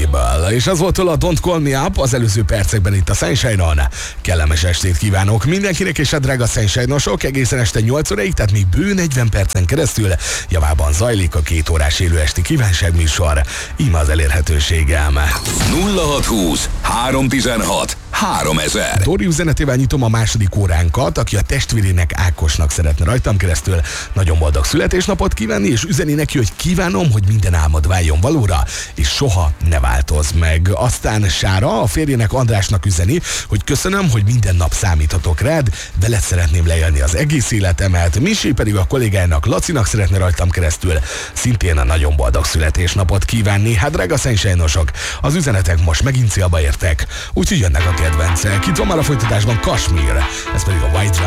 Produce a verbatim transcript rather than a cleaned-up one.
zenéből. És az volt a Don't Call Me Up az előző percekben itt a Sunshine-on. Kellemes estét kívánok mindenkinek, és a drága Sunshine-osok egészen este nyolc óráig, tehát még bő negyven percen keresztül javában zajlik a két órás élő esti kívánságműsor. Íme az elérhetőségem. nulla hat húsz három tizenhat háromezer. Dori üzenetével nyitom a második óránkat, aki a testvérének Ákosnak szeretne rajtam keresztül nagyon boldog születésnapot kívánni, és üzeni neki, hogy kívánom, hogy minden álmod váljon valóra, és soha ne változz meg. Aztán Sára a férjének Andrásnak üzeni, hogy köszönöm, hogy minden nap számíthatok rád, veled szeretném leélni az egész életemet. Misi pedig a kollégájának Lacinak szeretne rajtam keresztül szintén a nagyon boldog születésnapot kívánni. Hát drága Sunshine-osok, az üzenetek most megint célba értek, úgyhogy jönnek a kedvencek. Itt van már a folytatásban Kashmir, ez pedig a White